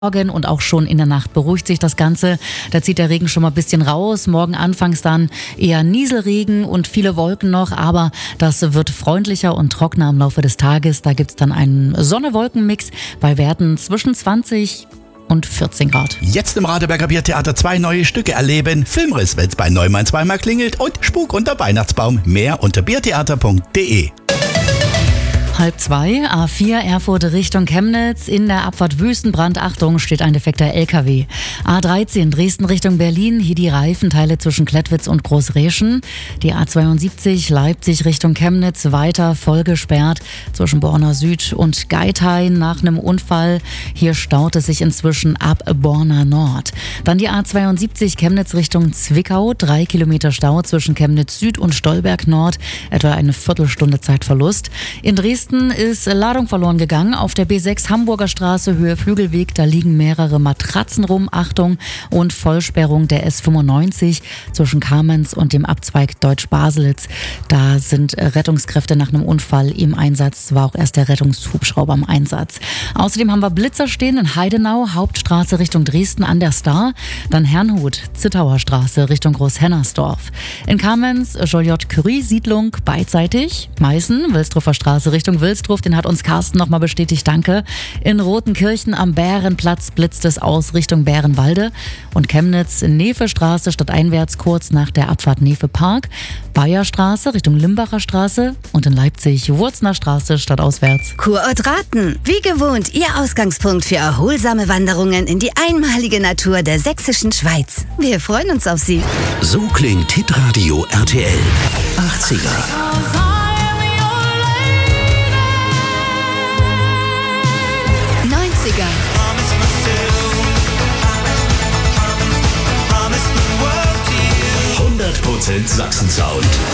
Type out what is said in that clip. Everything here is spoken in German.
Morgen und auch schon in der Nacht beruhigt sich das Ganze. Da zieht der Regen schon mal ein bisschen raus. Morgen anfangs dann eher Nieselregen und viele Wolken noch, aber das wird freundlicher und trockener im Laufe des Tages. Da gibt's dann einen Sonne-Wolken-Mix bei Werten zwischen 20 und 14 Grad. Jetzt im Radeberger Biertheater 2 neue Stücke erleben. Filmriss, wenn's bei Neumann zweimal klingelt und Spuk unter Weihnachtsbaum. Mehr unter biertheater.de. 1:30, A4 Erfurt Richtung Chemnitz. In der Abfahrt Wüstenbrand, Achtung, steht ein defekter LKW. A13 Dresden Richtung Berlin, hier die Reifenteile zwischen Klettwitz und Großreschen. Die A72 Leipzig Richtung Chemnitz, weiter voll gesperrt zwischen Borna Süd und Geithain nach einem Unfall. Hier staut es sich inzwischen ab Borna Nord. Dann die A72 Chemnitz Richtung Zwickau, 3 Kilometer Stau zwischen Chemnitz Süd und Stolberg Nord, etwa eine Viertelstunde Zeitverlust. In Dresden ist Ladung verloren gegangen. Auf der B6 Hamburger Straße, Höhe Flügelweg, da liegen mehrere Matratzen rum. Achtung, und Vollsperrung der S95 zwischen Kamenz und dem Abzweig Deutsch-Baselitz. Da sind Rettungskräfte nach einem Unfall im Einsatz. War auch erst der Rettungshubschrauber im Einsatz. Außerdem haben wir Blitzer stehen in Heidenau, Hauptstraße Richtung Dresden an der Star. Dann Herrnhut, Zittauer Straße Richtung Großhennersdorf. In Kamenz, Joliot-Curie-Siedlung beidseitig. Meißen, Wilsdruffer Straße Richtung Wilsdruff, den hat uns Carsten nochmal bestätigt, danke. In Rotenkirchen am Bärenplatz blitzt es aus Richtung Bärenwalde. Und Chemnitz, Nefe-Straße stadteinwärts kurz nach der Abfahrt Nefe-Park. Bayerstraße Richtung Limbacher Straße und in Leipzig Wurzner Straße stadtauswärts. Kurort Raten, wie gewohnt, Ihr Ausgangspunkt für erholsame Wanderungen in die einmalige Natur der sächsischen Schweiz. Wir freuen uns auf Sie. So klingt Hitradio RTL 80er. 90er. 100% Sachsen-Sound.